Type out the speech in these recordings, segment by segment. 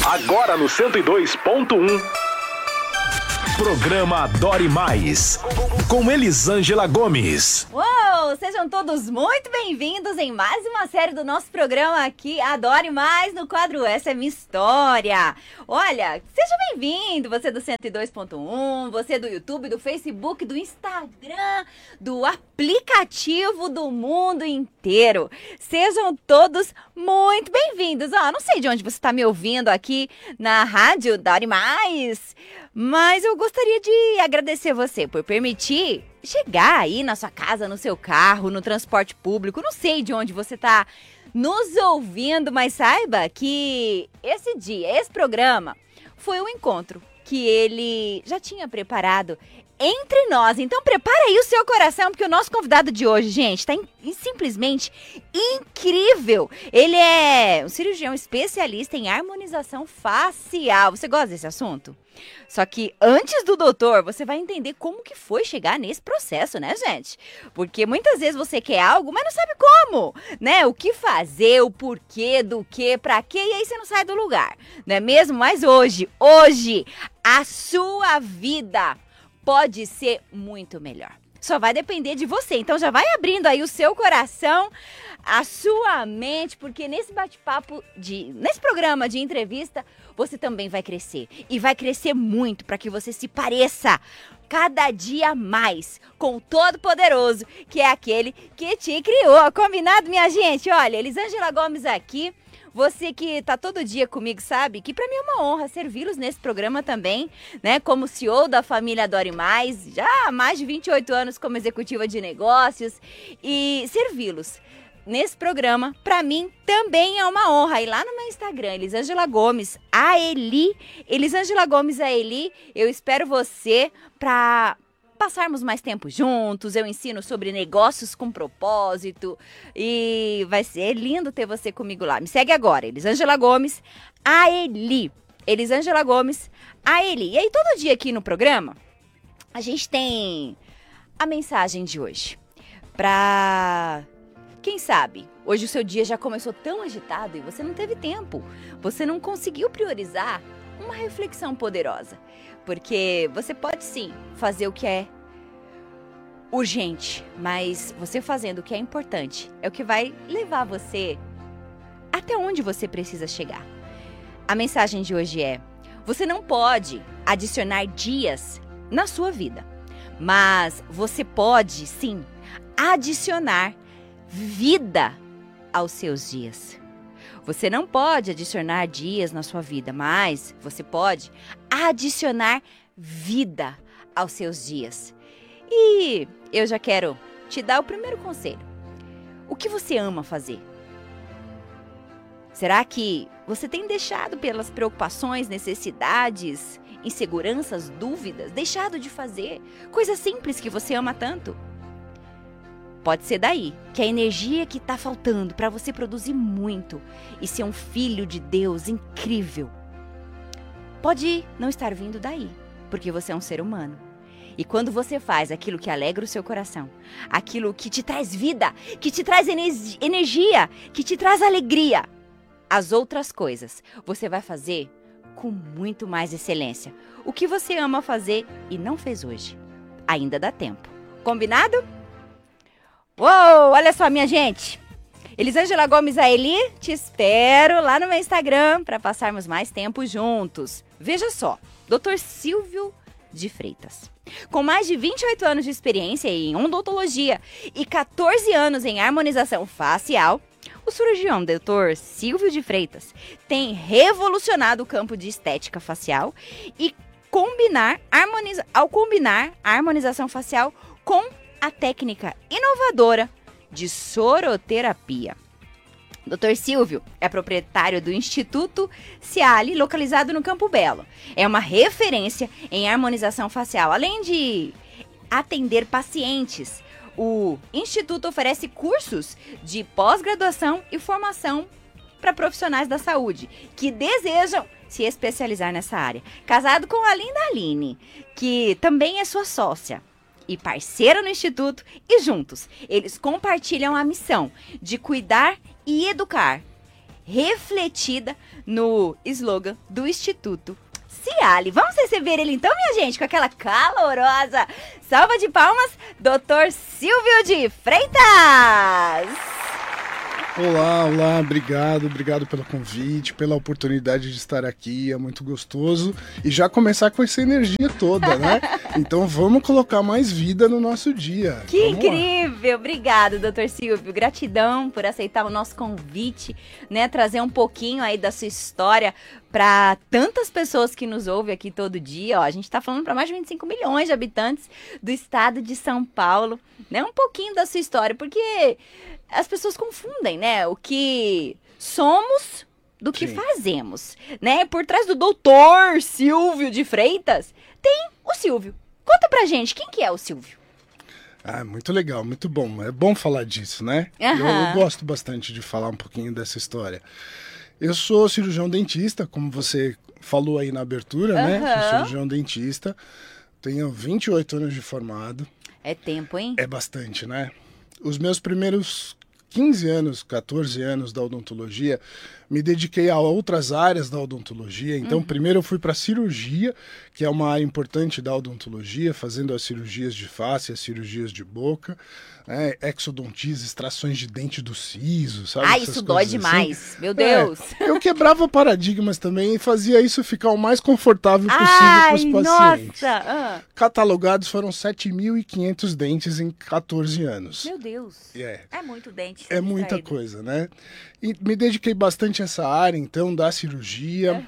Agora no 102.1. Programa Adore Mais, com Elisângela Gomes. Uou, sejam todos muito bem-vindos em mais uma série do nosso programa aqui, Adore Mais, no quadro Essa é Minha História. Olha, seja bem-vindo, você do 102.1, você do YouTube, do Facebook, do Instagram, do aplicativo do mundo inteiro. Sejam todos muito bem-vindos. Não sei de onde você está me ouvindo aqui na rádio Adore Mais, mas eu gostaria de agradecer você por permitir chegar aí na sua casa, no seu carro, no transporte público. Não sei de onde você está nos ouvindo, mas saiba que esse programa foi um encontro que ele já tinha preparado entre nós. Então prepara aí o seu coração, porque o nosso convidado de hoje, gente, está simplesmente incrível. Ele é um cirurgião especialista em harmonização facial. Você gosta desse assunto? Só que antes do doutor, você vai entender como que foi chegar nesse processo, né, gente? Porque muitas vezes você quer algo, mas não sabe como, né? O que fazer, o porquê, do que, pra quê, e aí você não sai do lugar, não é mesmo? Mas hoje, a sua vida pode ser muito melhor. Só vai depender de você. Então já vai abrindo aí o seu coração, a sua mente, porque nesse bate-papo, nesse programa de entrevista, você também vai crescer. E vai crescer muito para que você se pareça cada dia mais com o Todo-Poderoso, que é aquele que te criou. Combinado, minha gente? Olha, Elisângela Gomes aqui. Você que tá todo dia comigo sabe que para mim é uma honra servi-los nesse programa também, né? Como CEO da família Adore Mais, já há mais de 28 anos como executiva de negócios, e servi-los nesse programa, para mim também é uma honra. E lá no meu Instagram, Elisângela Gomes, a Eli, Elisângela Gomes, a Eli, eu espero você para passarmos mais tempo juntos. Eu ensino sobre negócios com propósito e vai ser lindo ter você comigo lá. Me segue agora, Elisângela Gomes, a Eli. Elisângela Gomes, a Eli. E aí todo dia aqui no programa, a gente tem a mensagem de hoje. Quem sabe, hoje o seu dia já começou tão agitado e você não teve tempo. Você não conseguiu priorizar uma reflexão poderosa. Porque você pode sim fazer o que é urgente, mas você fazendo o que é importante é o que vai levar você até onde você precisa chegar. A mensagem de hoje é: você não pode adicionar dias na sua vida, mas você pode sim adicionar vida aos seus dias. Você não pode adicionar dias na sua vida, mas você pode adicionar vida aos seus dias. E eu já quero te dar o primeiro conselho. O que você ama fazer? Será que você tem deixado pelas preocupações, necessidades, inseguranças, dúvidas, deixado de fazer coisas simples que você ama tanto? Pode ser daí que a energia que está faltando para você produzir muito e ser um filho de Deus incrível pode não estar vindo daí, porque você é um ser humano. E quando você faz aquilo que alegra o seu coração, aquilo que te traz vida, que te traz energia, que te traz alegria, as outras coisas você vai fazer com muito mais excelência. O que você ama fazer e não fez hoje, ainda dá tempo. Combinado? Uou, olha só, minha gente. Elisângela Gomes, a Eli, te espero lá no meu Instagram para passarmos mais tempo juntos. Veja só, Dr. Silvio de Freitas. Com mais de 28 anos de experiência em odontologia e 14 anos em harmonização facial, o cirurgião Dr. Silvio de Freitas tem revolucionado o campo de estética facial e ao combinar a harmonização facial com a técnica inovadora de soroterapia. Dr. Silvio é proprietário do Instituto Ciali, localizado no Campo Belo. É uma referência em harmonização facial. Além de atender pacientes, o Instituto oferece cursos de pós-graduação e formação para profissionais da saúde que desejam se especializar nessa área. Casado com a linda Aline, que também é sua sócia e parceira no Instituto, e juntos eles compartilham a missão de cuidar e educar refletida no slogan do Instituto Ciali. Vamos receber ele então, minha gente, com aquela calorosa salva de palmas, Dr. Silvio de Freitas! Olá, obrigado pelo convite, pela oportunidade de estar aqui, é muito gostoso e já começar com essa energia toda, né? Então vamos colocar mais vida no nosso dia. Que incrível! Obrigado, Dr. Silvio, gratidão por aceitar o nosso convite, né? Trazer um pouquinho aí da sua história para tantas pessoas que nos ouvem aqui todo dia. Ó, a gente está falando para mais de 25 milhões de habitantes do estado de São Paulo, né? Um pouquinho da sua história, porque as pessoas confundem, né? O que somos do que fazemos, né? Por trás do doutor Silvio de Freitas tem o Silvio. Conta pra gente, quem que é o Silvio? Ah, muito legal, muito bom. É bom falar disso, né? Eu gosto bastante de falar um pouquinho dessa história. Eu sou cirurgião dentista, como você falou aí na abertura, né? Sou cirurgião dentista, tenho 28 anos de formado. É tempo, hein? É bastante, né? Os meus primeiros 15 anos, 14 anos da odontologia, me dediquei a outras áreas da odontologia. Então, primeiro eu fui para a cirurgia, que é uma área importante da odontologia, fazendo as cirurgias de face, as cirurgias de boca, exodontia, extrações de dente do siso, sabe? Ah, isso dói demais, assim. Meu Deus! Eu quebrava paradigmas também e fazia isso ficar o mais confortável possível para os pacientes. Nossa! Catalogados foram 7.500 dentes em 14 anos. Meu Deus! É muito dente. É muita coisa, né? E me dediquei bastante a essa área, então, da cirurgia.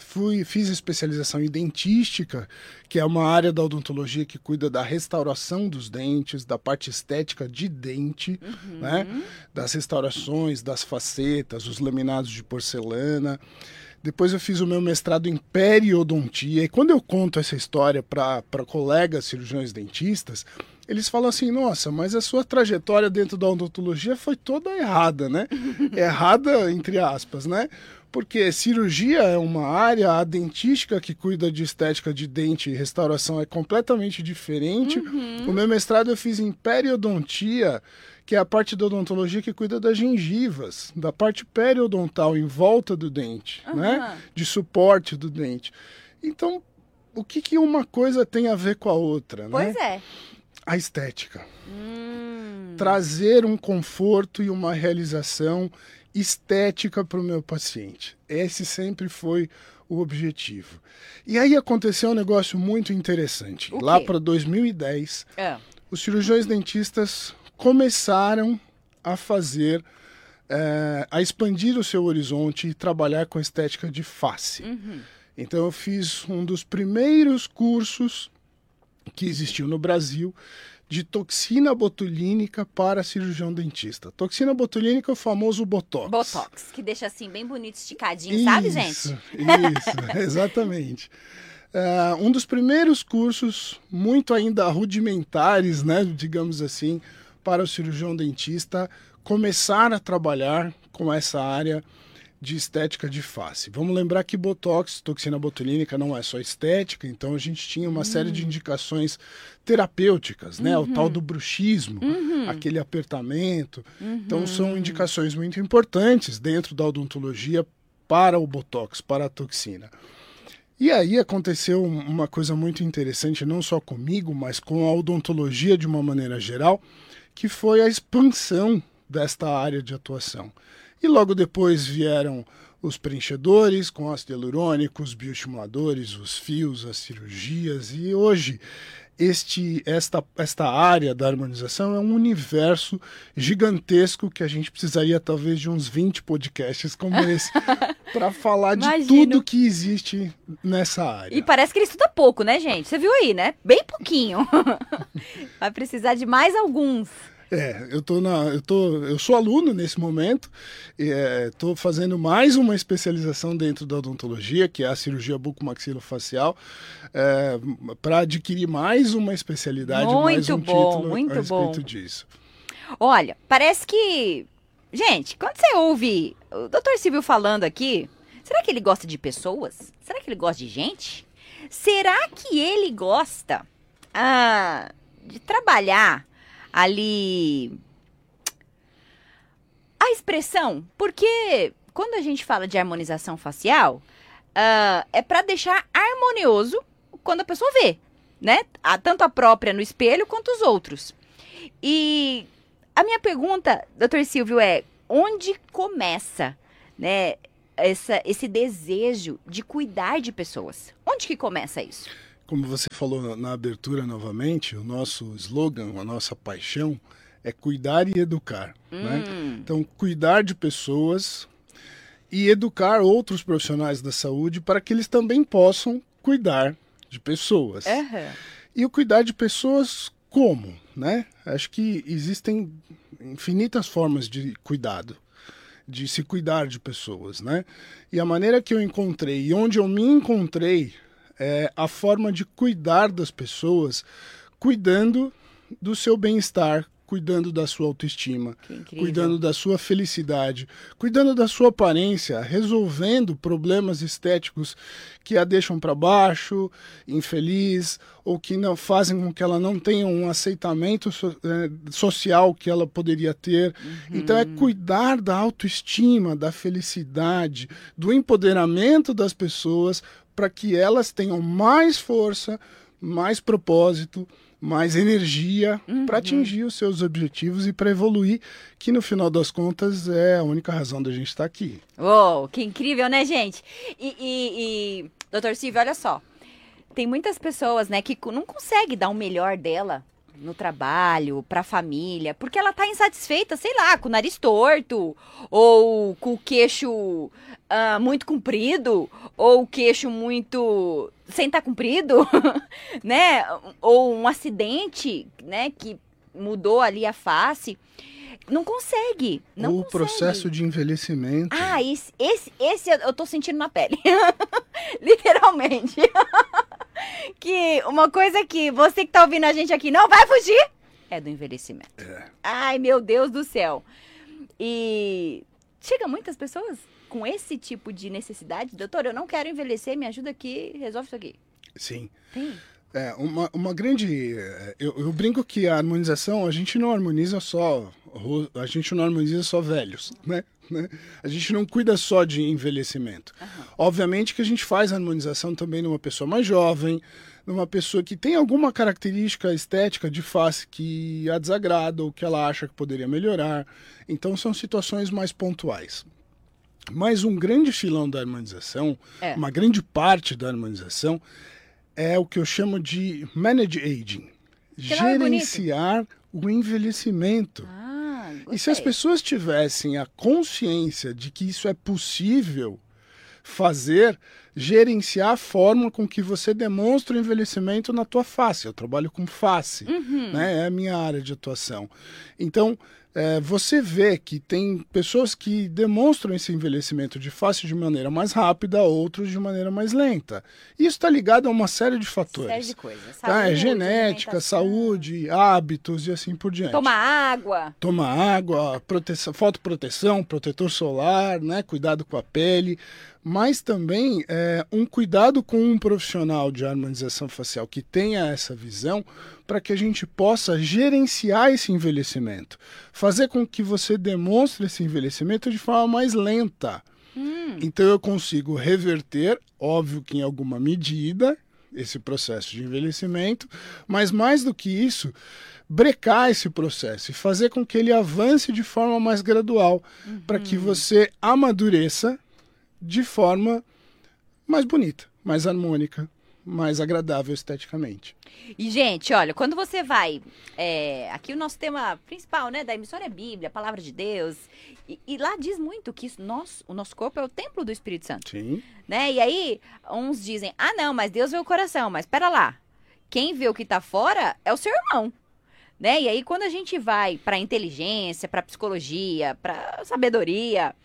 Fiz especialização em dentística, que é uma área da odontologia que cuida da restauração dos dentes, da parte estética de dente, né? Das restaurações, das facetas, os laminados de porcelana. Depois eu fiz o meu mestrado em periodontia. E quando eu conto essa história para colegas cirurgiões dentistas, eles falam assim, nossa, mas a sua trajetória dentro da odontologia foi toda errada, né? Errada, entre aspas, né? Porque cirurgia é uma área, a dentística que cuida de estética de dente e restauração é completamente diferente. O meu mestrado eu fiz em periodontia, que é a parte da odontologia que cuida das gengivas, da parte periodontal em volta do dente, né? De suporte do dente. Então, o que uma coisa tem a ver com a outra, né? Pois é. A estética. Trazer um conforto e uma realização estética para o meu paciente. Esse sempre foi o objetivo. E aí aconteceu um negócio muito interessante. Lá para 2010, os cirurgiões dentistas começaram a fazer, a expandir o seu horizonte e trabalhar com estética de face. Então eu fiz um dos primeiros cursos que existiu no Brasil de toxina botulínica para cirurgião dentista. Toxina botulínica é o famoso Botox. Botox, que deixa assim bem bonito, esticadinho, sabe, gente? Isso, exatamente. Um dos primeiros cursos, muito ainda rudimentares, né, digamos assim, para o cirurgião dentista começar a trabalhar com essa área de estética de face. Vamos lembrar que Botox, toxina botulínica, não é só estética, então a gente tinha uma série de indicações terapêuticas, né? O tal do bruxismo, aquele apertamento. Então são indicações muito importantes dentro da odontologia para o Botox, para a toxina. E aí aconteceu uma coisa muito interessante, não só comigo, mas com a odontologia de uma maneira geral, que foi a expansão desta área de atuação. E logo depois vieram os preenchedores com ácido hialurônico, os bioestimuladores, os fios, as cirurgias. E hoje esta área da harmonização é um universo gigantesco que a gente precisaria talvez de uns 20 podcasts como esse para falar de tudo que existe nessa área. E parece que ele estuda pouco, né, gente? Você viu aí, né? Bem pouquinho. Vai precisar de mais alguns. Eu sou aluno nesse momento, estou fazendo mais uma especialização dentro da odontologia, que é a cirurgia bucomaxilofacial, para adquirir mais uma especialidade, mais um título a respeito disso. Olha, parece que... Gente, quando você ouve o Dr. Silvio falando aqui, será que ele gosta de pessoas? Será que ele gosta de gente? Será que ele gosta de trabalhar ali a expressão? Porque quando a gente fala de harmonização facial, é para deixar harmonioso quando a pessoa vê, né? Tanto a própria no espelho quanto os outros. E a minha pergunta, doutor Silvio, é onde começa, né, esse desejo de cuidar de pessoas? Onde que começa isso? Como você falou na abertura novamente, o nosso slogan, a nossa paixão é cuidar e educar. Né? Então, cuidar de pessoas e educar outros profissionais da saúde para que eles também possam cuidar de pessoas. E o cuidar de pessoas como? Né? Acho que existem infinitas formas de cuidado, de se cuidar de pessoas. Né? E a maneira que eu encontrei e onde eu me encontrei é a forma de cuidar das pessoas, cuidando do seu bem-estar, cuidando da sua autoestima, cuidando da sua felicidade, cuidando da sua aparência, resolvendo problemas estéticos que a deixam para baixo, infeliz, ou que não fazem com que ela não tenha um aceitamento social que ela poderia ter. Então é cuidar da autoestima, da felicidade, do empoderamento das pessoas para que elas tenham mais força, mais propósito, mais energia para atingir os seus objetivos e para evoluir, que no final das contas é a única razão da gente estar aqui. Uou, que incrível, né, gente? E doutor Silvio, olha só, tem muitas pessoas, né, que não conseguem dar o melhor dela no trabalho, pra família, porque ela tá insatisfeita, sei lá, com o nariz torto, ou com o queixo muito comprido, ou o queixo muito sem estar comprido, né? Ou um acidente, né, que mudou ali a face. Não consegue, não ou o consegue. processo de envelhecimento. Ah, esse eu tô sentindo na pele. Literalmente. Que uma coisa que você que tá ouvindo a gente aqui não vai fugir é do envelhecimento. Ai, meu Deus do céu. E chega muitas pessoas com esse tipo de necessidade. Doutor, eu não quero envelhecer, me ajuda aqui, resolve isso aqui. Sim. Tem. Uma grande... Eu brinco que a harmonização, a gente não harmoniza só velhos, né? A gente não cuida só de envelhecimento. Obviamente que a gente faz harmonização também numa pessoa mais jovem, numa pessoa que tem alguma característica estética de face que a desagrada ou que ela acha que poderia melhorar. Então são situações mais pontuais. Mas um grande filão da harmonização, uma grande parte da harmonização, é o que eu chamo de manage aging. Gerenciar o envelhecimento. E se as pessoas tivessem a consciência de que isso é possível fazer, gerenciar a forma com que você demonstra o envelhecimento na tua face. Eu trabalho com face, né? É a minha área de atuação. Então, você vê que tem pessoas que demonstram esse envelhecimento de face de maneira mais rápida, outros de maneira mais lenta. Isso está ligado a uma série de fatores. Série de coisas. Saúde, genética, saúde, hábitos e assim por diante. Toma água, fotoproteção, protetor solar, né? Cuidado com a pele. Mas também um cuidado com um profissional de harmonização facial que tenha essa visão para que a gente possa gerenciar esse envelhecimento. Fazer com que você demonstre esse envelhecimento de forma mais lenta. Então eu consigo reverter, óbvio que em alguma medida, esse processo de envelhecimento, mas mais do que isso, brecar esse processo e fazer com que ele avance de forma mais gradual, para que você amadureça de forma mais bonita, mais harmônica, mais agradável esteticamente. E, gente, olha, quando você vai... aqui o nosso tema principal, né, da emissora é Bíblia, a Palavra de Deus. E lá diz muito que o nosso corpo é o templo do Espírito Santo. Sim. Né? E aí, uns dizem, não, mas Deus vê o coração. Mas pera lá, quem vê o que tá fora é o seu irmão. Né? E aí, quando a gente vai pra inteligência, pra psicologia, pra sabedoria...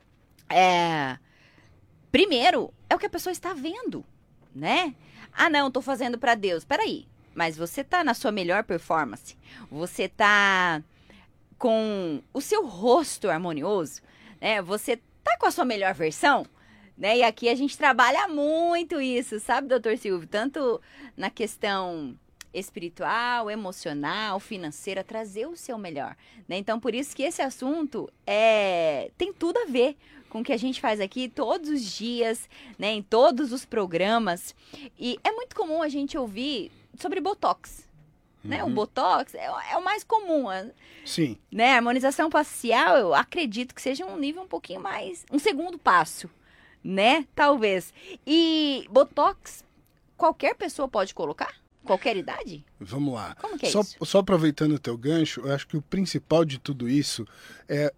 Primeiro, é o que a pessoa está vendo, né? Não, tô fazendo para Deus. Peraí, mas você tá na sua melhor performance? Você tá com o seu rosto harmonioso? Né? Você tá com a sua melhor versão? Né? E aqui a gente trabalha muito isso, sabe, doutor Silvio? Tanto na questão espiritual, emocional, financeira, trazer o seu melhor. Né? Então, por isso que esse assunto tem tudo a ver com o que a gente faz aqui todos os dias, né, em todos os programas. E é muito comum a gente ouvir sobre Botox. Né? O Botox é o mais comum. Sim. Né? A harmonização facial, eu acredito que seja um nível um pouquinho mais... Um segundo passo, né? Talvez. E Botox, qualquer pessoa pode colocar? Qualquer idade? Vamos lá. Como que é só, isso? Só aproveitando o teu gancho, eu acho que o principal de tudo isso é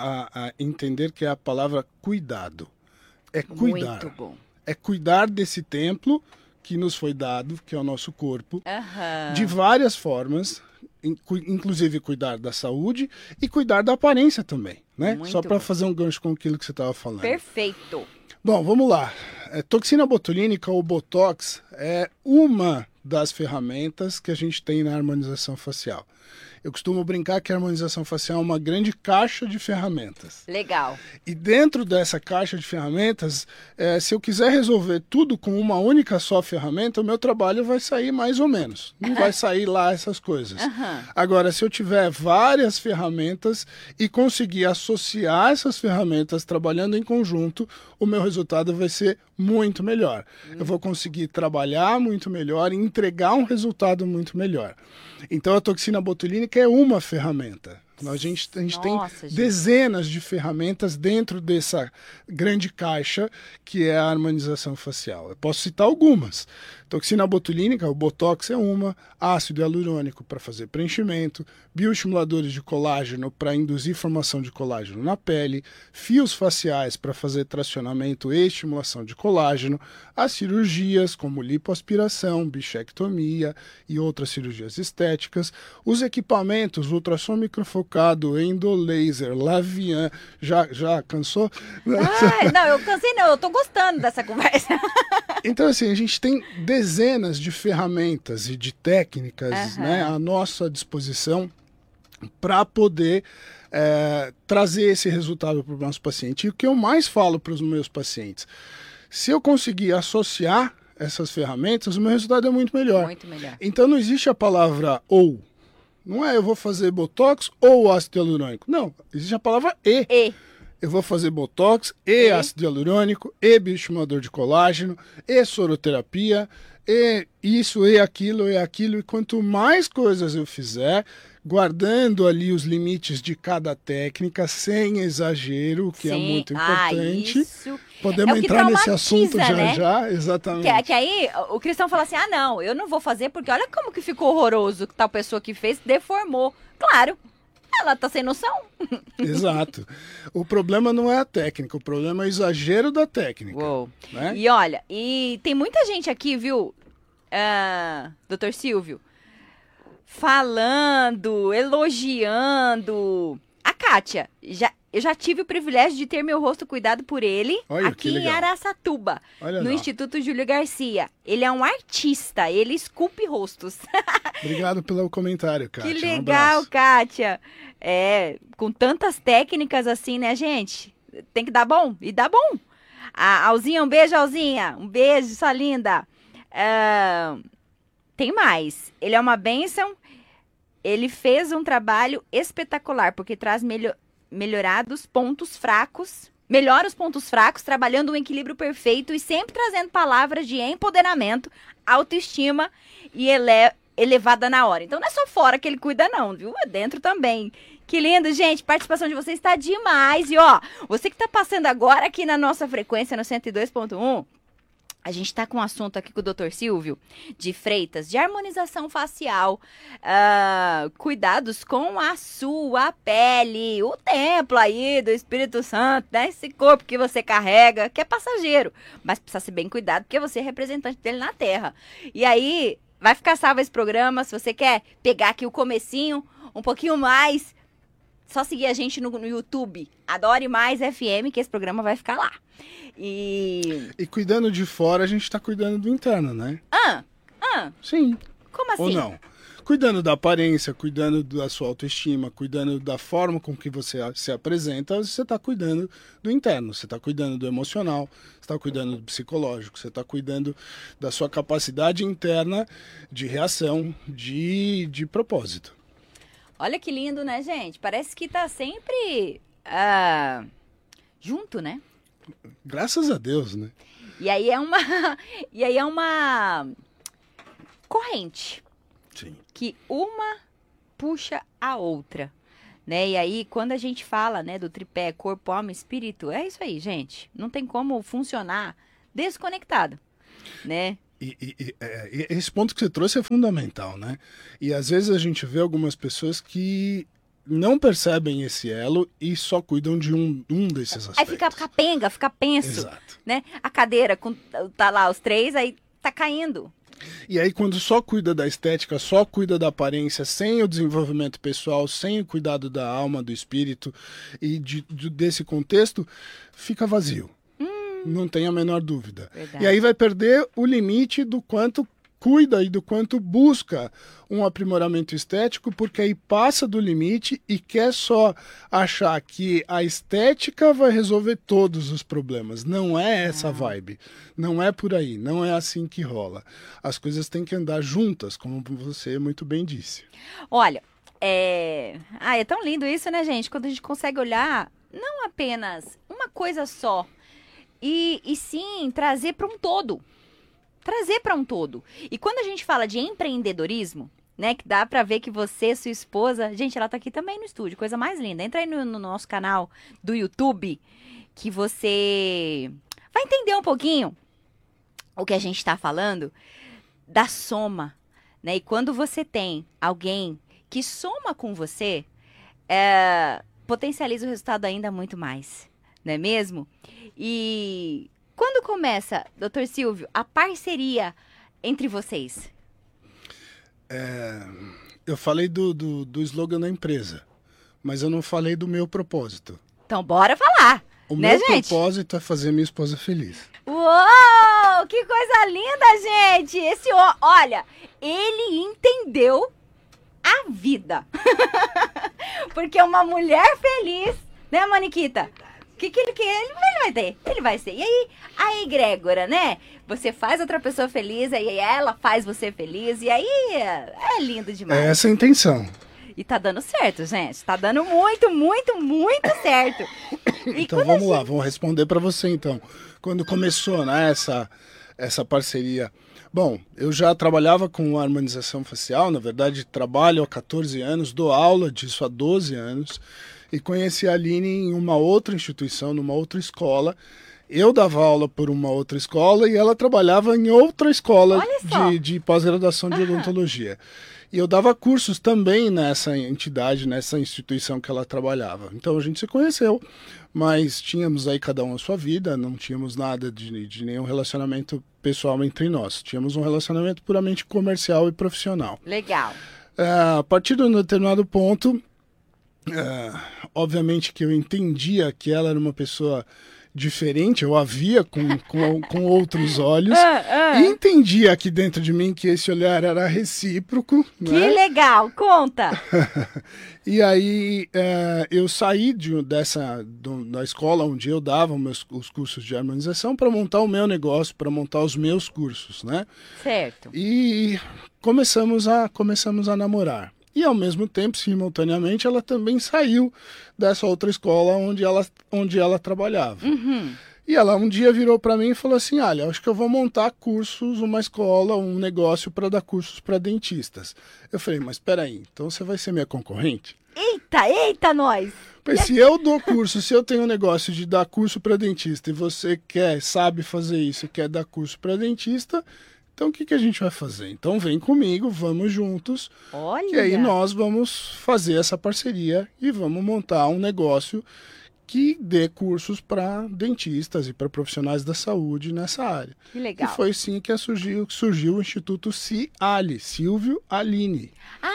a entender que é a palavra cuidado. É cuidar. Muito bom. É cuidar desse templo que nos foi dado, que é o nosso corpo, Aham. de várias formas, inclusive cuidar da saúde e cuidar da aparência também, né? Muito Só para bom. fazer um gancho com aquilo que você estava falando. Perfeito. Bom, vamos lá. Toxina botulínica ou Botox é uma das ferramentas que a gente tem na harmonização facial. Eu costumo brincar que a harmonização facial é uma grande caixa de ferramentas. Legal. E dentro dessa caixa de ferramentas, se eu quiser resolver tudo com uma única só ferramenta, o meu trabalho vai sair mais ou menos. Não vai sair lá essas coisas. Agora, se eu tiver várias ferramentas e conseguir associar essas ferramentas trabalhando em conjunto, o meu resultado vai ser muito melhor. Eu vou conseguir trabalhar muito melhor e entregar um resultado muito melhor. Então, a toxina botulínica é uma ferramenta. A gente tem dezenas de ferramentas dentro dessa grande caixa que é a harmonização facial. Eu posso citar algumas. Toxina botulínica, o Botox é uma, ácido hialurônico para fazer preenchimento, bioestimuladores de colágeno para induzir formação de colágeno na pele, fios faciais para fazer tracionamento e estimulação de colágeno, as cirurgias como lipoaspiração, bichectomia e outras cirurgias estéticas, os equipamentos, ultrassom microfocado, endolaser, Lavian, já cansou? Ai, não, eu cansei não, eu tô gostando dessa conversa. Então, assim, a gente tem dezenas de ferramentas e de técnicas, né, à nossa disposição para poder trazer esse resultado para o nosso paciente. E o que eu mais falo para os meus pacientes, se eu conseguir associar essas ferramentas, o meu resultado é muito melhor. Muito melhor. Então não existe a palavra ou. Não é eu vou fazer Botox ou ácido hialurônico. Não, existe a palavra e. Eu vou fazer Botox e ácido hialurônico, e bioestimulador de colágeno, e soroterapia, e isso, e aquilo, e quanto mais coisas eu fizer, guardando ali os limites de cada técnica, sem exagero, o que é muito importante. Isso. Podemos entrar nesse assunto né? já, exatamente. Que aí o cristão fala assim, não, eu não vou fazer porque olha como que ficou horroroso que tal pessoa que fez deformou. Claro. Ela tá sem noção. Exato. O problema não é a técnica, o problema é o exagero da técnica. Uou. Né? E olha, e tem muita gente aqui, viu, Dr. Silvio, falando, elogiando. A Kátia, eu já tive o privilégio de ter meu rosto cuidado por ele. Olha, aqui em Araçatuba, no Instituto Júlio Garcia. Ele é um artista, ele esculpe rostos. Obrigado pelo comentário, Kátia. Que legal, Kátia. Com tantas técnicas assim, né, gente? Tem que dar bom, e dá bom. A Alzinha, um beijo, Alzinha. Um beijo, sua linda. Tem mais. Ele é uma bênção. Ele fez um trabalho espetacular, porque traz melhorados pontos fracos. Melhora os pontos fracos, trabalhando um equilíbrio perfeito e sempre trazendo palavras de empoderamento, autoestima e elevada na hora. Então não é só fora que ele cuida não, viu? É dentro também. Que lindo, gente. A participação de vocês está demais. E ó, você que está passando agora aqui na nossa frequência no 102.1, a gente está com um assunto aqui com o Dr. Silvio de Freitas, de harmonização facial, cuidados com a sua pele, o templo aí do Espírito Santo, né? Esse corpo que você carrega, que é passageiro, mas precisa ser bem cuidado porque você é representante dele na Terra. E aí, vai ficar salvo esse programa, se você quer pegar aqui o comecinho, um pouquinho mais, só seguir a gente no YouTube, Adore Mais FM, que esse programa vai ficar lá. E cuidando de fora, a gente tá cuidando do interno, né? Sim. Como assim? Ou não? Cuidando da aparência, cuidando da sua autoestima, cuidando da forma com que você se apresenta, você tá cuidando do interno, você tá cuidando do emocional, você tá cuidando do psicológico, você tá cuidando da sua capacidade interna de reação, de propósito. Olha que lindo, né, gente? Parece que tá sempre junto, né? Graças a Deus, né? E aí é uma, e aí é uma corrente Sim. que uma puxa a outra, né? E aí quando a gente fala, né, do tripé corpo, alma e espírito, é isso aí, gente. Não tem como funcionar desconectado, né? E esse ponto que você trouxe é fundamental, né? E às vezes a gente vê algumas pessoas que não percebem esse elo e só cuidam de um desses aspectos. Aí fica capenga, fica penso, Exato. né? A cadeira, tá lá os três, aí tá caindo. E aí quando só cuida da estética, só cuida da aparência, sem o desenvolvimento pessoal, sem o cuidado da alma, do espírito e desse contexto, fica vazio. Não tem a menor dúvida. Verdade. E aí vai perder o limite do quanto cuida e do quanto busca um aprimoramento estético, porque aí passa do limite e quer só achar que a estética vai resolver todos os problemas. Não é essa vibe. Não é por aí. Não é assim que rola. As coisas têm que andar juntas, como você muito bem disse. Olha, é tão lindo isso, né, gente? Quando a gente consegue olhar não apenas uma coisa só, e sim trazer para um todo. Trazer para um todo. E quando a gente fala de empreendedorismo, né, que dá para ver que você, sua esposa, gente, ela tá aqui também no estúdio, coisa mais linda. Entra aí no nosso canal do YouTube, que você vai entender um pouquinho o que a gente está falando da soma, né? E quando você tem alguém que soma com você, potencializa o resultado ainda muito mais, não é mesmo? E quando começa, Dr. Silvio, a parceria entre vocês? Eu falei do slogan da empresa, mas eu não falei do meu propósito. Então, bora falar, O né, meu gente? propósito é fazer minha esposa feliz. Uou, que coisa linda, gente! Olha, ele entendeu a vida. Porque uma mulher feliz, né, Maniquita? O que ele quer? Ele vai ter. Ele vai ser. E aí, a egrégora, né? Você faz outra pessoa feliz, aí ela faz você feliz. E aí, é lindo demais. É essa a intenção. E tá dando certo, gente. Tá dando muito, muito, muito certo. E Então quando vamos lá, vamos responder para você então. Quando começou, né, essa parceria? Bom, eu já trabalhava com harmonização facial, na verdade trabalho há 14 anos, dou aula disso há 12 anos e conheci a Aline em uma outra instituição, numa outra escola. Eu dava aula por uma outra escola e ela trabalhava em outra escola de pós-graduação de odontologia. E eu dava cursos também nessa entidade, nessa instituição que ela trabalhava. Então a gente se conheceu, mas tínhamos aí cada um a sua vida, não tínhamos nada de nenhum relacionamento pessoal entre nós. Tínhamos um relacionamento puramente comercial e profissional. Legal. A partir de um determinado ponto, obviamente que eu entendia que ela era uma pessoa diferente, eu a via com outros olhos, e entendia aqui dentro de mim que esse olhar era recíproco. Que né? legal, conta! E aí eu saí da escola onde eu dava os cursos de harmonização para montar o meu negócio, para montar os meus cursos, né? Certo. E começamos a namorar. E ao mesmo tempo, simultaneamente, ela também saiu dessa outra escola onde ela trabalhava. Uhum. E ela um dia virou para mim e falou assim, olha, acho que eu vou montar cursos, uma escola, um negócio para dar cursos para dentistas. Eu falei, mas espera aí, então você vai ser minha concorrente? Eita, nós! Pois se eu dou curso, se eu tenho um negócio de dar curso para dentista e você sabe fazer isso, quer dar curso para dentista, então o que a gente vai fazer? Então vem comigo, vamos juntos. Olha! E aí nós vamos fazer essa parceria e vamos montar um negócio que dê cursos para dentistas e para profissionais da saúde nessa área. Que legal. E foi assim que surgiu o Instituto Ciali, Silvio Aline.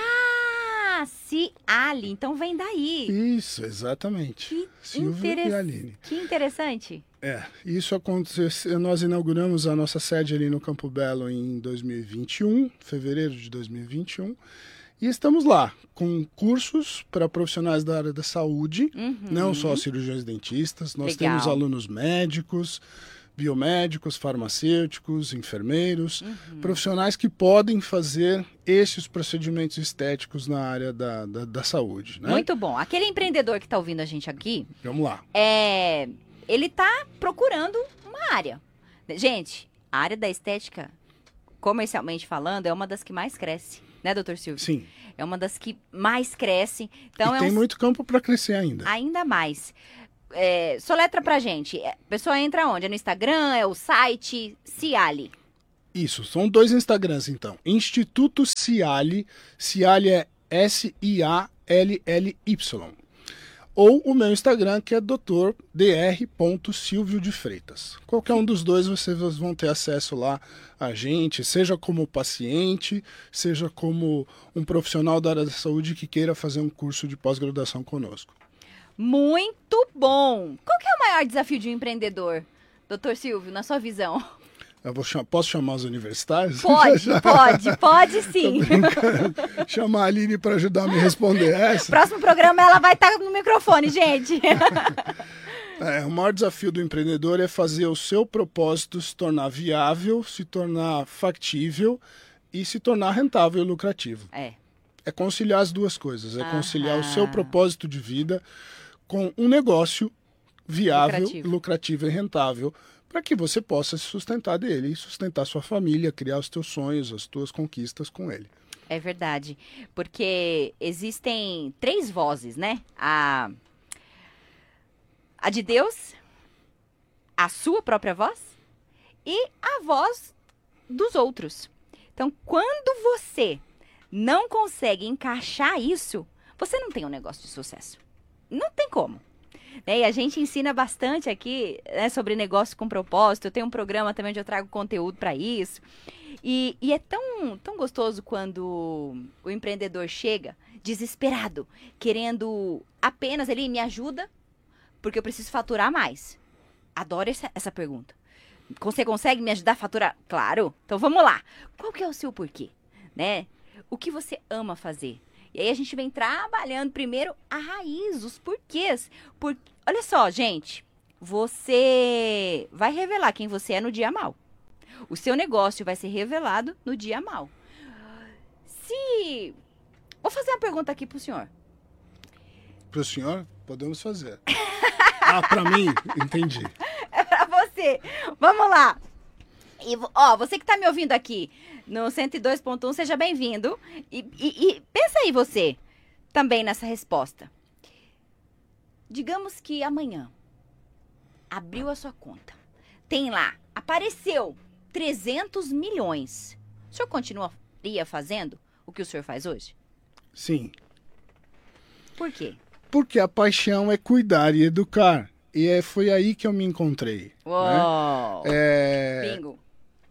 Ciali, então vem daí. Isso, exatamente. Que Silvio e Aline. Que interessante. Isso aconteceu, nós inauguramos a nossa sede ali no Campo Belo em 2021, fevereiro de 2021, e estamos lá com cursos para profissionais da área da saúde, não só cirurgiões dentistas, nós Legal. temos alunos médicos, biomédicos, farmacêuticos, enfermeiros, profissionais que podem fazer esses procedimentos estéticos na área da saúde. Né? Muito bom. Aquele empreendedor que está ouvindo a gente aqui, Vamos lá. ele tá procurando uma área. Gente, a área da estética, comercialmente falando, é uma das que mais cresce, né, doutor Silvio? Sim. É uma das que mais cresce. Então e tem muito campo para crescer ainda. Ainda mais. Soletra pra gente. A pessoa entra onde? É no Instagram? É o site? Ciali. Isso, são 2 Instagrams, então. Instituto Ciali. Ciali é Sially. Ou o meu Instagram, que é dr.silvio de Freitas. Qualquer um dos dois, vocês vão ter acesso lá a gente, seja como paciente, seja como um profissional da área da saúde que queira fazer um curso de pós-graduação conosco. Muito bom! Qual que é o maior desafio de um empreendedor, doutor Silvio, na sua visão? Posso chamar os universitários? Pode sim. Chamar a Aline para ajudar a me responder essa. Próximo programa ela vai estar no microfone, gente. O maior desafio do empreendedor é fazer o seu propósito se tornar viável, se tornar factível e se tornar rentável e lucrativo. É conciliar as duas coisas. É conciliar o seu propósito de vida com um negócio viável, lucrativo e rentável, para que você possa se sustentar dele e sustentar sua família, criar os teus sonhos, as tuas conquistas com ele. É verdade, porque existem 3 vozes, né? A de Deus, a sua própria voz e a voz dos outros. Então, quando você não consegue encaixar isso, você não tem um negócio de sucesso. Não tem como. E a gente ensina bastante aqui, né, sobre negócio com propósito. Eu tenho um programa também onde eu trago conteúdo para isso. E é tão gostoso quando o empreendedor chega desesperado, querendo apenas ele me ajuda, porque eu preciso faturar mais. Adoro essa pergunta. Você consegue me ajudar a faturar? Claro. Então vamos lá. Qual que é o seu porquê? Né? O que você ama fazer? E aí a gente vem trabalhando primeiro a raiz, os porquês. Olha só, gente, você vai revelar quem você é no dia mau. O seu negócio vai ser revelado no dia mau. Vou fazer uma pergunta aqui pro senhor. Pro senhor? Podemos fazer. Pra mim? Entendi. É pra você. Vamos lá. E, você que tá me ouvindo aqui no 102.1, seja bem-vindo. E pensa aí você também nessa resposta. Digamos que amanhã abriu a sua conta. Tem lá, apareceu 300 milhões. O senhor continuaria fazendo o que o senhor faz hoje? Sim. Por quê? Porque a paixão é cuidar e educar. E foi aí que eu me encontrei. Uou! Né? Bingo!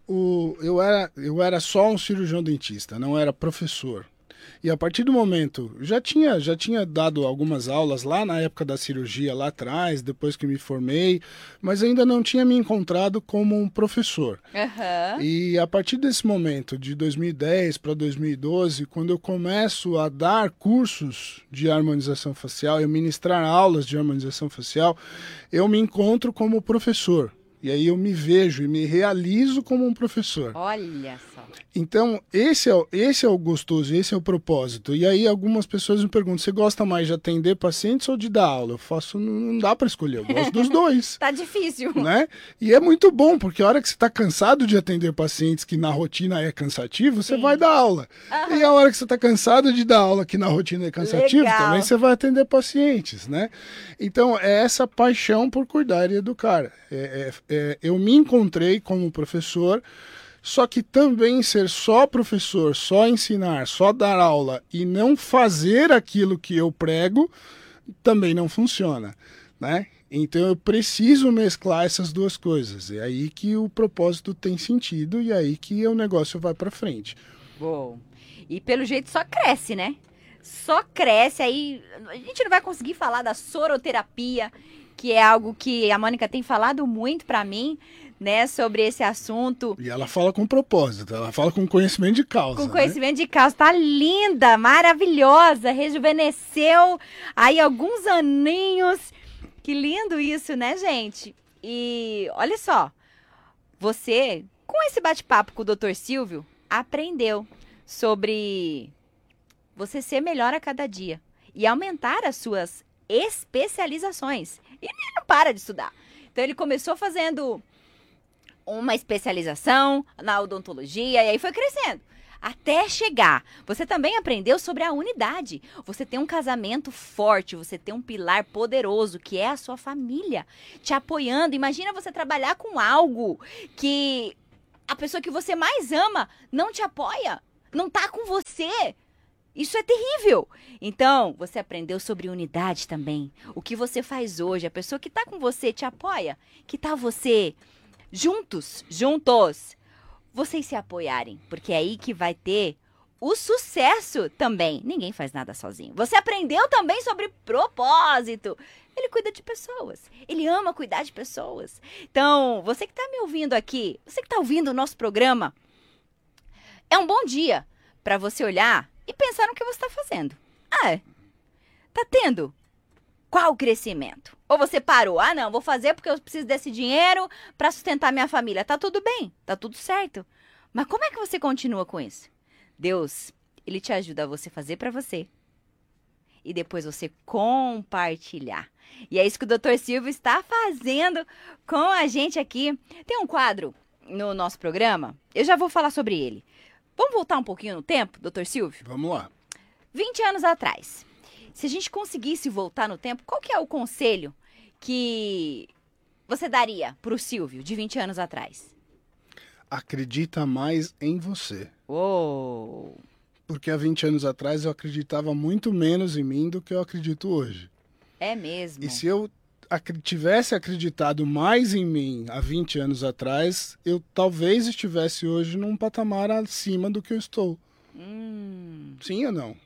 Eu era só um cirurgião dentista, não era professor. E a partir do momento, já tinha dado algumas aulas lá na época da cirurgia, lá atrás, depois que me formei, mas ainda não tinha me encontrado como um professor. Uhum. E a partir desse momento, de 2010 para 2012, quando eu começo a dar cursos de harmonização facial e ministrar aulas de harmonização facial, eu me encontro como professor. E aí eu me vejo e me realizo como um professor. Olha só. Então, esse é o gostoso, esse é o propósito. E aí algumas pessoas me perguntam, você gosta mais de atender pacientes ou de dar aula? Eu faço, não dá para escolher, eu gosto dos dois. Tá difícil. Né? E é muito bom, porque a hora que você está cansado de atender pacientes que na rotina é cansativo, você vai dar aula. Uhum. E a hora que você está cansado de dar aula que na rotina é cansativo, também você vai atender pacientes, né? Então, é essa paixão por cuidar e educar. Eu me encontrei como professor, só que também ser só professor, só ensinar, só dar aula e não fazer aquilo que eu prego, também não funciona, né? Então eu preciso mesclar essas duas coisas. É aí que o propósito tem sentido e é aí que o negócio vai para frente. Bom, e pelo jeito só cresce, né? Só cresce, aí a gente não vai conseguir falar da soroterapia, que é algo que a Mônica tem falado muito para mim, né, sobre esse assunto. E ela fala com propósito, ela fala com conhecimento de causa. Com conhecimento de causa, tá linda, maravilhosa, rejuvenesceu aí alguns aninhos. Que lindo isso, né, gente? E olha só, você, com esse bate-papo com o Dr. Silvio, aprendeu sobre você ser melhor a cada dia e aumentar as suas especializações. E não para de estudar. Então ele começou fazendo uma especialização na odontologia e aí foi crescendo. Até chegar. Você também aprendeu sobre a unidade. Você tem um casamento forte, você tem um pilar poderoso, que é a sua família, te apoiando. Imagina você trabalhar com algo que a pessoa que você mais ama não te apoia, não tá com você. Isso é terrível. Então, você aprendeu sobre unidade também. O que você faz hoje, a pessoa que tá com você te apoia, que tá você juntos, vocês se apoiarem, porque é aí que vai ter o sucesso também. Ninguém faz nada sozinho. Você aprendeu também sobre propósito. Ele cuida de pessoas. Ele ama cuidar de pessoas. Então, você que está me ouvindo aqui, você que está ouvindo o nosso programa, é um bom dia para você olhar e pensar no que você está fazendo. Tá tendo? Qual o crescimento? Ou você parou? Não, vou fazer porque eu preciso desse dinheiro para sustentar minha família. Tá tudo bem, tá tudo certo. Mas como é que você continua com isso? Deus, ele te ajuda a você fazer para você. E depois você compartilhar. E é isso que o Dr. Silvio está fazendo com a gente aqui. Tem um quadro no nosso programa, eu já vou falar sobre ele. Vamos voltar um pouquinho no tempo, Dr. Silvio? Vamos lá. 20 anos atrás. Se a gente conseguisse voltar no tempo, qual que é o conselho que você daria para o Silvio de 20 anos atrás? Acredita mais em você. Uou! Porque há 20 anos atrás eu acreditava muito menos em mim do que eu acredito hoje. É mesmo? E se eu tivesse acreditado mais em mim há 20 anos atrás, eu talvez estivesse hoje num patamar acima do que eu estou. Sim ou não?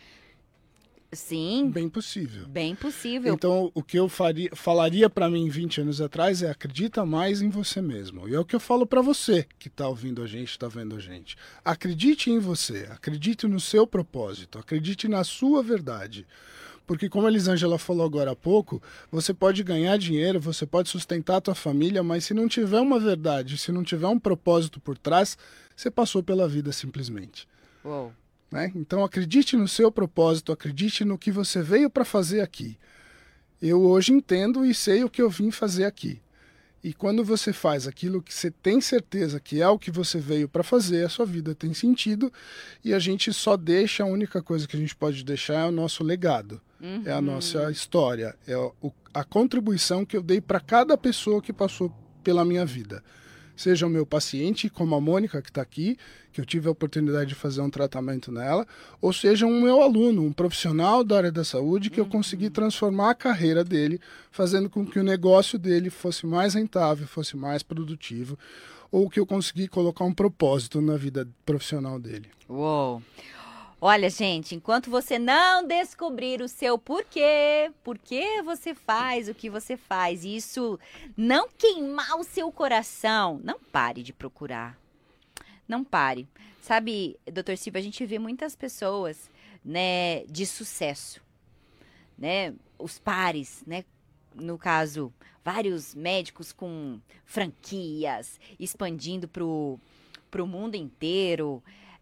Sim. Bem possível. Bem possível. Então, o que eu falaria para mim 20 anos atrás é acredita mais em você mesmo. E é o que eu falo para você que está ouvindo a gente, está vendo a gente. Acredite em você, acredite no seu propósito, acredite na sua verdade. Porque como a Elisângela falou agora há pouco, você pode ganhar dinheiro, você pode sustentar a tua família, mas se não tiver uma verdade, se não tiver um propósito por trás, você passou pela vida simplesmente. Uou. Né? Então acredite no seu propósito, acredite no que você veio para fazer aqui. Eu hoje entendo e sei o que eu vim fazer aqui. E quando você faz aquilo que você tem certeza que é o que você veio para fazer, a sua vida tem sentido e a gente só deixa, a única coisa que a gente pode deixar é o nosso legado, é a nossa história, é a contribuição que eu dei para cada pessoa que passou pela minha vida. Seja o meu paciente, como a Mônica que está aqui, que eu tive a oportunidade de fazer um tratamento nela, ou seja um meu aluno, um profissional da área da saúde, que eu consegui transformar a carreira dele, fazendo com que o negócio dele fosse mais rentável, fosse mais produtivo, ou que eu consegui colocar um propósito na vida profissional dele. Uou! Olha, gente, enquanto você não descobrir o seu porquê, por que você faz o que você faz, e isso não queimar o seu coração, não pare de procurar. Não pare. Sabe, Dr. Silvio, a gente vê muitas pessoas, né, de sucesso, né, os pares, né, no caso, vários médicos com franquias, expandindo pro mundo inteiro.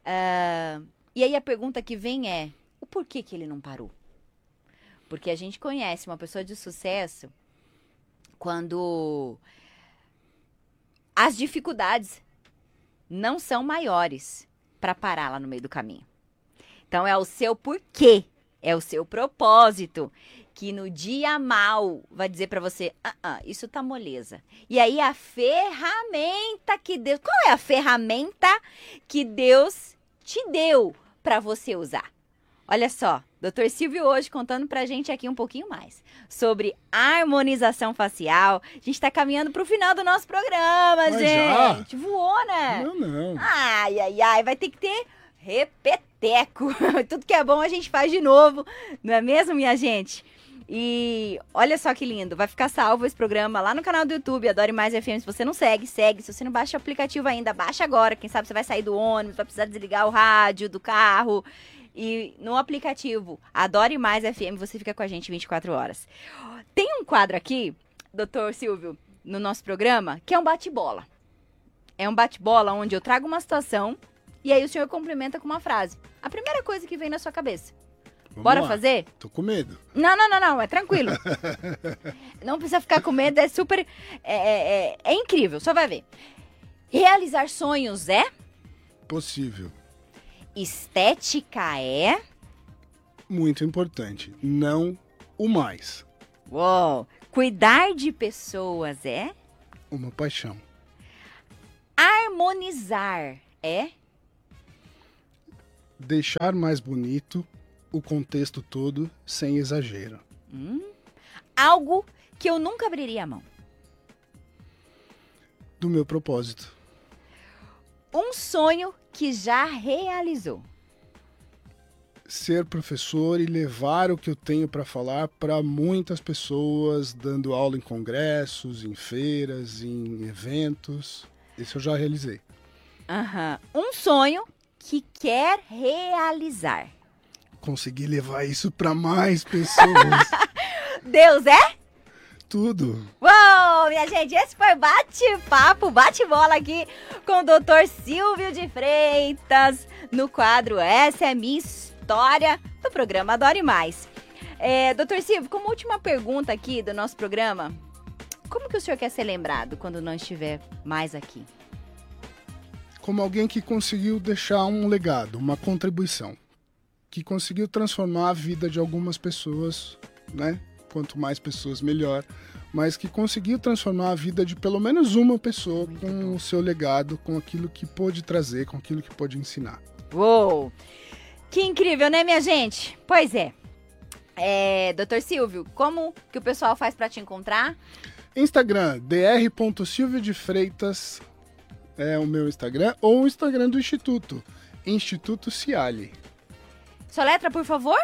E aí a pergunta que vem é, o porquê que ele não parou? Porque a gente conhece uma pessoa de sucesso quando as dificuldades não são maiores para parar lá no meio do caminho. Então é o seu porquê, é o seu propósito, que no dia mal vai dizer para você, isso tá moleza. E aí a ferramenta que Deus... Qual é a ferramenta que Deus te deu para você usar? Olha só, Dr. Silvio hoje contando pra gente aqui um pouquinho mais sobre harmonização facial. A gente tá caminhando pro final do nosso programa, Mas gente. Já? Voou, né? Não. Ai, vai ter que ter repeteco. Tudo que é bom a gente faz de novo, não é mesmo, minha gente? E olha só que lindo, vai ficar salvo esse programa lá no canal do YouTube, Adore Mais FM. Se você não segue, segue. Se você não baixa o aplicativo ainda, baixa agora. Quem sabe você vai sair do ônibus, vai precisar desligar o rádio do carro. E no aplicativo Adore Mais FM, você fica com a gente 24 horas. Tem um quadro aqui, Dr. Silvio, no nosso programa, que é um bate-bola. É um bate-bola onde eu trago uma situação e aí o senhor complementa com uma frase. A primeira coisa que vem na sua cabeça. Bora fazer? Tô com medo. Não, é tranquilo. Não precisa ficar com medo, é super... É incrível, só vai ver. Realizar sonhos é? Possível. Estética é? Muito importante. Não o mais. Uou! Cuidar de pessoas é? Uma paixão. Harmonizar é? Deixar mais bonito o contexto todo sem exagero. Algo que eu nunca abriria a mão. Do meu propósito. Um sonho que já realizou. Ser professor e levar o que eu tenho para falar para muitas pessoas, dando aula em congressos, em feiras, em eventos. Isso eu já realizei. Um sonho que quer realizar. Conseguir levar isso para mais pessoas. Deus é? Tudo. Uou, minha gente, esse foi bate-papo, bate-bola aqui com o Dr. Silvio de Freitas no quadro Essa é Minha História do programa Adore Mais. Dr. Silvio, como última pergunta aqui do nosso programa, como que o senhor quer ser lembrado quando não estiver mais aqui? Como alguém que conseguiu deixar um legado, uma contribuição, que conseguiu transformar a vida de algumas pessoas, né? Quanto mais pessoas, melhor. Mas que conseguiu transformar a vida de pelo menos uma pessoa com o seu legado, com aquilo que pôde trazer, com aquilo que pôde ensinar. Uou! Que incrível, né, minha gente? Pois é. Dr. Silvio, como que o pessoal faz para te encontrar? Instagram, dr.silviodefreitas é o meu Instagram, ou o Instagram do Instituto, Instituto Ciali. Soletra, por favor?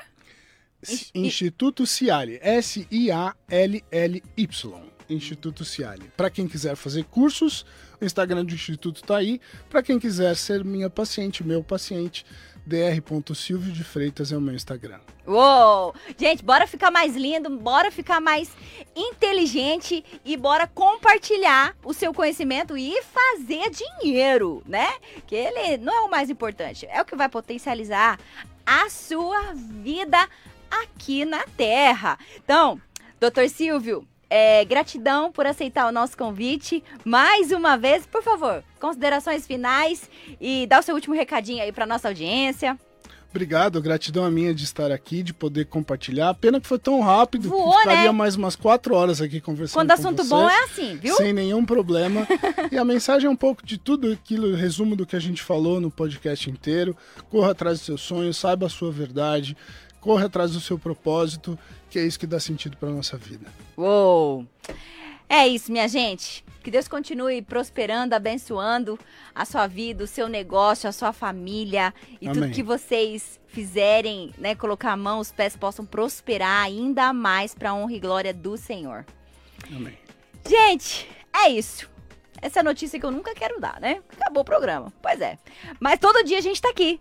Instituto Ciali, S-I-A-L-L-Y, Instituto Ciali. Para quem quiser fazer cursos, o Instagram do Instituto tá aí. Para quem quiser ser minha paciente, meu paciente, dr.silviodefreitas é o meu Instagram. Uou! Gente, bora ficar mais lindo, bora ficar mais inteligente e bora compartilhar o seu conhecimento e fazer dinheiro, né? Que ele não é o mais importante, é o que vai potencializar a sua vida aqui na Terra. Então, Dr. Silvio, gratidão por aceitar o nosso convite. Mais uma vez, por favor, considerações finais e dá o seu último recadinho aí para nossa audiência. Obrigado, gratidão a minha de estar aqui, de poder compartilhar. Pena que foi tão rápido, Voou, que ficaria né? mais umas 4 horas aqui conversando Quando com assunto você, bom é assim, viu? sem nenhum problema. E a mensagem é um pouco de tudo aquilo, resumo do que a gente falou no podcast inteiro. Corra atrás dos seus sonhos, saiba a sua verdade, corra atrás do seu propósito, que é isso que dá sentido para nossa vida. Uou! É isso, minha gente. Que Deus continue prosperando, abençoando a sua vida, o seu negócio, a sua família e Amém. tudo que vocês fizerem, né, colocar a mão, os pés possam prosperar ainda mais para a honra e glória do Senhor. Amém. Gente, é isso. Essa é a notícia que eu nunca quero dar, né? Acabou o programa. Pois é. Mas todo dia a gente tá aqui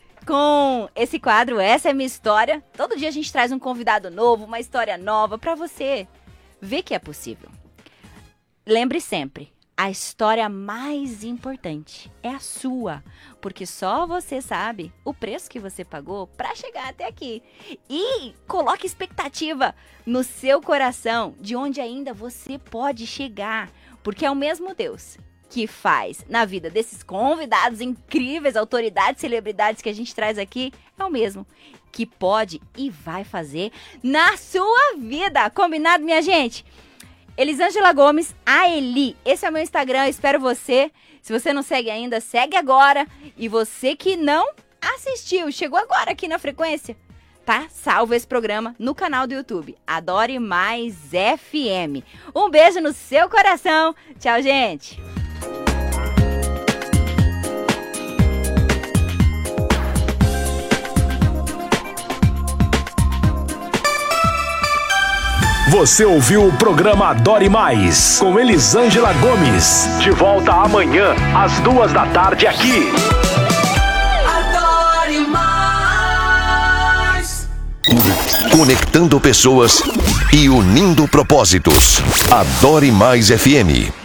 com esse quadro Essa é Minha História. Todo dia a gente traz um convidado novo, uma história nova para você ver que é possível. Lembre sempre, a história mais importante é a sua, porque só você sabe o preço que você pagou para chegar até aqui. E coloque expectativa no seu coração de onde ainda você pode chegar, porque é o mesmo Deus que faz na vida desses convidados incríveis, autoridades, celebridades que a gente traz aqui, é o mesmo que pode e vai fazer na sua vida. Combinado, minha gente? Elisângela Gomes, a Eli. Esse é o meu Instagram, eu espero você. Se você não segue ainda, segue agora. E você que não assistiu, chegou agora aqui na frequência, tá? Salva esse programa no canal do YouTube, Adore Mais FM. Um beijo no seu coração. Tchau, gente. Você ouviu o programa Adore Mais, com Elisângela Gomes. De volta amanhã, às 14h aqui. Adore Mais. Conectando pessoas e unindo propósitos. Adore Mais FM.